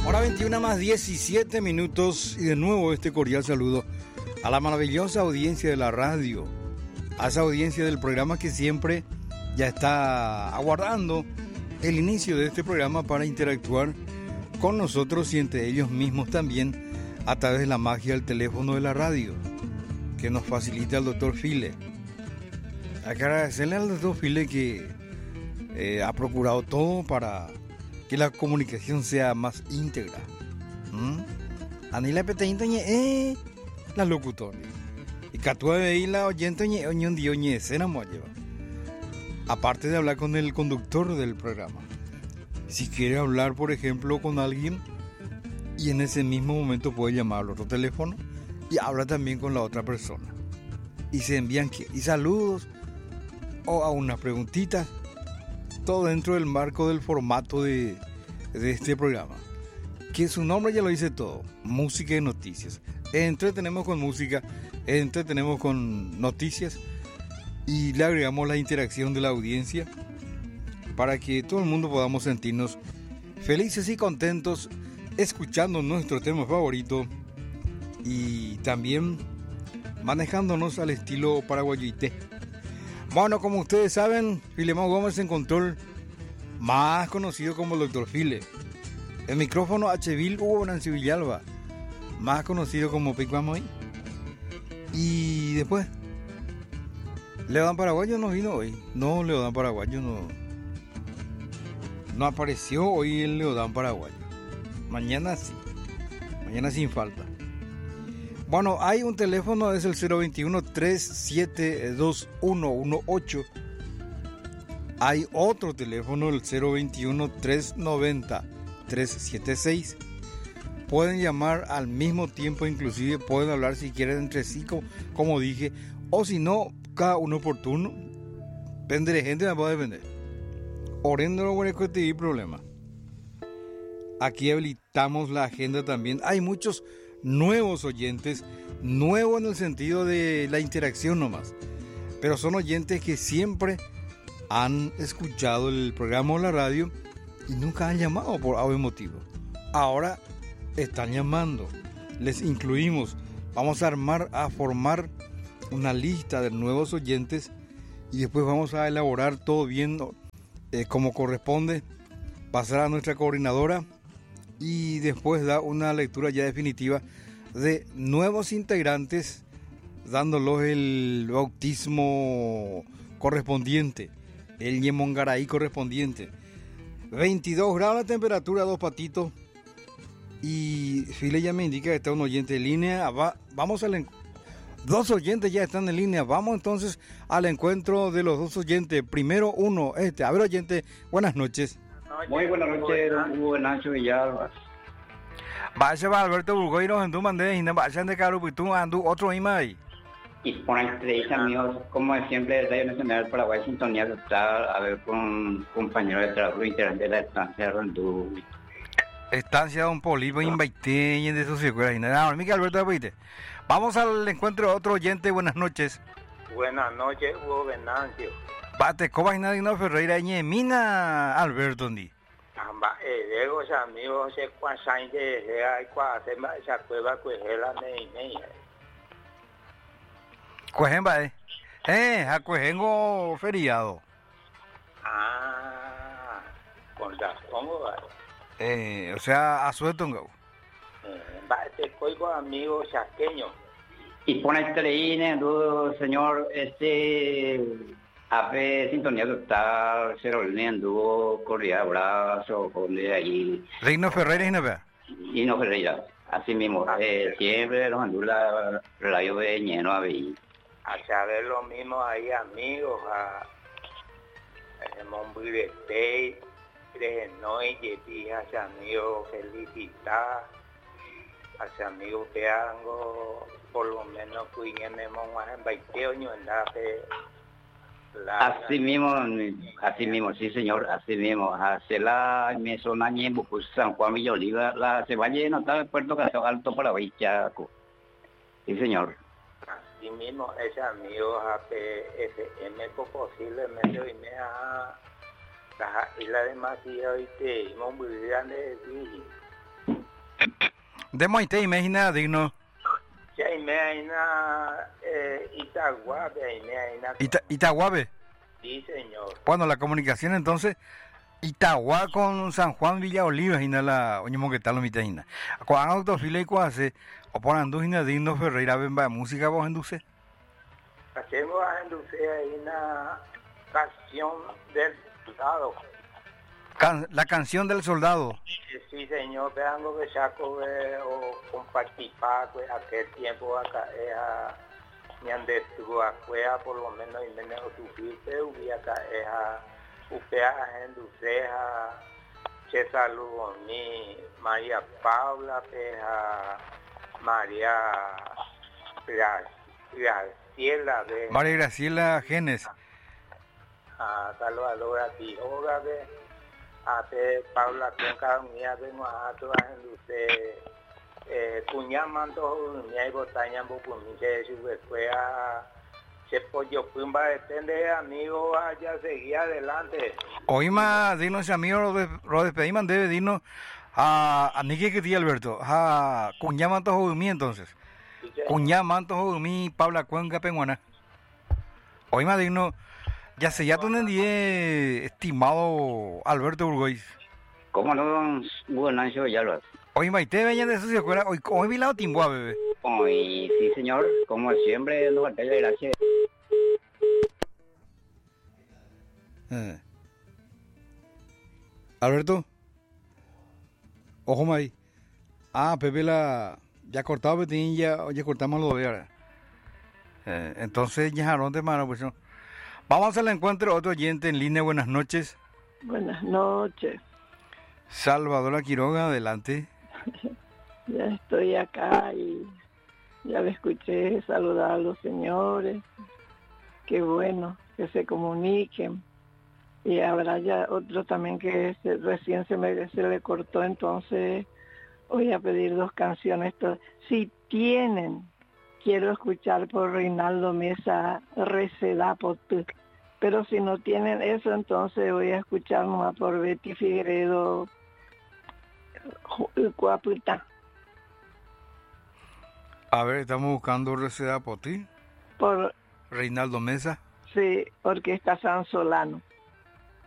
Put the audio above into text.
Hora 21 más 17 minutos y de nuevo este cordial saludo a la maravillosa audiencia de la radio, a esa audiencia del programa que siempre ya está aguardando el inicio de este programa para interactuar con nosotros y entre ellos mismos también a través de la magia del teléfono de la radio que nos facilita el doctor File. Hay que agradecerle al doctor File que ha procurado todo para que la comunicación sea más íntegra. Anila peteña la locutora. Y catúa de la oyente oñón dio escena lleva. Aparte de hablar con el conductor del programa. Si quiere hablar, por ejemplo, con alguien y en ese mismo momento puede llamar al otro teléfono y habla también con la otra persona. Y se envían y saludos o a unas preguntitas. Todo dentro del marco del formato de este programa, que su nombre ya lo dice todo: música y noticias. Entretenemos con música, entretenemos con noticias y le agregamos la interacción de la audiencia para que todo el mundo podamos sentirnos felices y contentos escuchando nuestro tema favorito y también manejándonos al estilo paraguayité. Bueno, como ustedes saben, Filemón Gómez en control, más conocido como el Dr. File. El micrófono Hvil Hugo Nancy Villalba, más conocido como Picuamoy. Y después, Leodán Paraguayo no vino hoy. No, Leodán Paraguayo no apareció hoy el Leodán Paraguayo. Mañana sí, mañana sin falta. Bueno, hay un teléfono, es el 021-372-118. Hay otro teléfono, el 021-390-376. Pueden llamar al mismo tiempo, inclusive pueden hablar si quieren entre sí, como dije, o si no, cada uno por turno. Depende de gente, me puede vender. Orendo no voy a tener problema. Aquí habilitamos la agenda también. Hay muchos nuevos oyentes, nuevos en el sentido de la interacción nomás, pero son oyentes que siempre han escuchado el programa o la radio y nunca han llamado por algún motivo. Ahora están llamando, les incluimos. Vamos a formar una lista de nuevos oyentes y después vamos a elaborar todo bien como corresponde, pasar a nuestra coordinadora y después da una lectura ya definitiva de nuevos integrantes, dándolos el bautismo correspondiente, el Yemongaray correspondiente. 22 grados la temperatura, dos patitos. Y File ya me indica que está un oyente en línea. Vamos dos oyentes ya están en línea. Vamos entonces al encuentro de los dos oyentes. Primero uno, a ver, oyente, buenas noches. Muy buenas noches, Hugo Nacho Villalba. Vaya va Alberto Burgoyro en tu mandé y no vayan de caro pues tú andu otro imai. Y por entrevista amigos, como siempre, el Radio Nacional del Paraguay sintonía total, a ver con compañeros de trabajo integrante de la estancia de Rondú. Estancia Don Polivo invité y de sus secuelas y nada, Miguel Alberto Buite. Vamos al encuentro de otro oyente, buenas noches. Buenas noches, Hugo Venancio. Bate, ¿cómo hay no Ferreira y Mina Alberto Ndi? Amba, luego los amigos se cuasan que hay cuase esa cueva cuejela nei. Cuejemba, a cuejengo feriado. Ah, con razón, ¿verdad? O sea, a suetongo. Te coigo amigos chaqueños. Y por entrevista, señor, Ape sintonía total, se reuniendo, corría abrazo, con de allí. Reino Ferreira y Navea. Y no Ferreira, así mismo, siempre nos andó la radio de lleno a ver. A saber lo mismo ahí amigos, a Monbirete, de noche, dije a ese amigo felicitar, a ese amigo que hago, por lo menos cuídenme más en 20 años en la Así mismo, sí señor, así mismo. Hace la mesona en San Juan Villoliva, la se va lleno, está el puerto Casado Alto para Chaco. Sí señor. Así mismo, ese amigo APFM posiblemente hoy me ha y la demasiado y te íbamos muy grande De Maite, imagina, digno. Ya imagina Itaguabe, imagina. Itaguabe. Sí, señor. Bueno, la comunicación entonces, Itagua con San Juan Villa Oliva, y la oñemo que tal lo mitad. Cuando autofila y cuase, o por andujina digno Ferreira, ven música vos enduce. Hacemos a enduce ahí una canción del soldado. La canción del soldado. Sí, señor, veango que saco o compartipar, pues aquel tiempo acá me han destruido a por lo menos y menos sufrirte, y acá upea enduceja, che saludo mi María Paula, peja María Graciela, María Graciela Genes. A Salvador a ti, ahora a Paula Cuenca, mía vengo a todas enduce cuñaman todos mi hay botaña por mi que fue a se pollo pumba depende amigo vaya seguir adelante. Hoy más digno ese amigo lo despedimos debe digno a Niki que tía Alberto a cuñaman todos mi entonces cuñaman todos mi Paula Cuenca Penguana. Hoy más digno ya se ya tienen estimado Alberto Urgoiz. ¿Cómo no, Buenancio Yalvas? Hoy Maite venía de su escuela, hoy vi la Timboa, bebé. Hoy sí, señor, como siempre, no falta la gracia. Alberto, ojo ahí. Pepe ya cortado Betín, ya cortamos los bebés. Entonces, ya jarón de mano, pues no. Vamos al encuentro, otro oyente en línea, buenas noches. Buenas noches. Salvador Quiroga, adelante. Ya estoy acá y ya le escuché saludar a los señores. Qué bueno que se comuniquen. Y habrá ya otro también que recién se le cortó, entonces voy a pedir 2 canciones. Si tienen, quiero escuchar por Reinaldo Mesa, Receda por tú. Pero si no tienen eso, entonces voy a escuchar nomás por Betty Figueredo, Cuaputa. A ver, estamos buscando Receda por ti. Por Reinaldo Mesa. Sí, Orquesta San Solano.